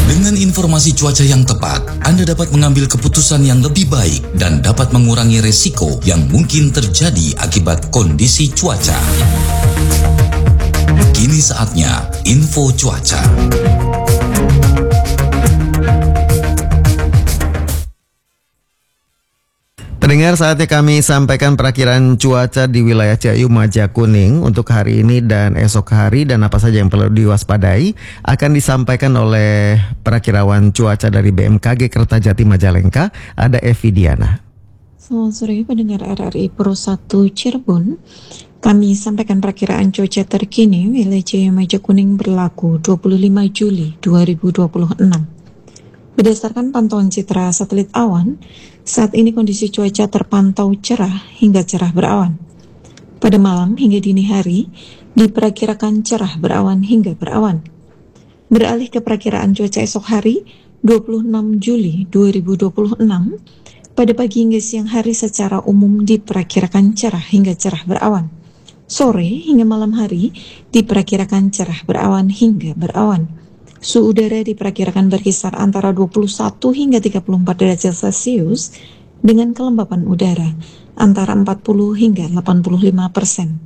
Dengan informasi cuaca yang tepat, Anda dapat mengambil keputusan yang lebih baik dan dapat mengurangi resiko yang mungkin terjadi akibat kondisi cuaca. Kini saatnya info cuaca. Pendengar, saatnya kami sampaikan perakiraan cuaca di wilayah Ciayu, Majakuning untuk hari ini dan esok hari, dan apa saja yang perlu diwaspadai akan disampaikan oleh perakirawan cuaca dari BMKG Kertajati Majalengka, ada Evi Diana. Selamat sore pendengar RRI Pro 1 Cirebon. Kami sampaikan perakiraan cuaca terkini wilayah Ciayu Majakuning berlaku 25 Juli 2026. Berdasarkan pantauan citra satelit awan, saat ini kondisi cuaca terpantau cerah hingga cerah berawan. Pada malam hingga dini hari, diperkirakan cerah berawan hingga berawan. Beralih ke perakiraan cuaca esok hari, 26 Juli 2026, pada pagi hingga siang hari secara umum diperkirakan cerah hingga cerah berawan. Sore hingga malam hari diperkirakan cerah berawan hingga berawan. Suhu udara diperkirakan berkisar antara 21 hingga 34 derajat Celcius dengan kelembapan udara antara 40 hingga 85%.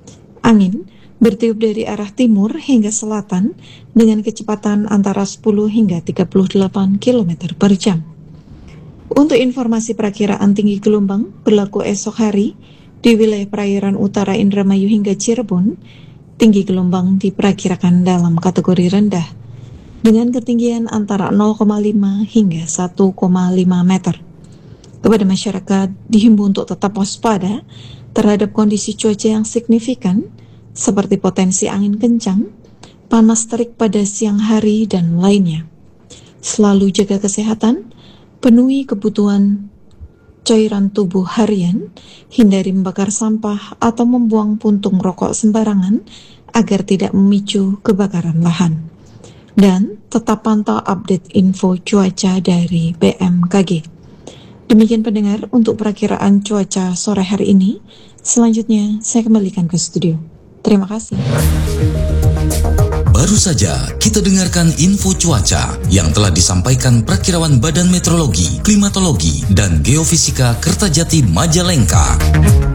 Angin bertiup dari arah timur hingga selatan dengan kecepatan antara 10 hingga 38 km per jam. Untuk informasi perakiraan tinggi gelombang berlaku esok hari di wilayah perairan utara Indramayu hingga Cirebon, tinggi gelombang diperkirakan dalam kategori rendah dengan ketinggian antara 0,5 hingga 1,5 meter. Kepada masyarakat dihimbau untuk tetap waspada terhadap kondisi cuaca yang signifikan seperti potensi angin kencang, panas terik pada siang hari, dan lainnya. Selalu jaga kesehatan, penuhi kebutuhan cairan tubuh harian, hindari membakar sampah atau membuang puntung rokok sembarangan agar tidak memicu kebakaran lahan. Dan tetap pantau update info cuaca dari BMKG. Demikian pendengar untuk perakiraan cuaca sore hari ini. Selanjutnya saya kembalikan ke studio. Terima kasih. Baru saja kita dengarkan info cuaca yang telah disampaikan perakirawan Badan Meteorologi, Klimatologi, dan Geofisika Kertajati Majalengka.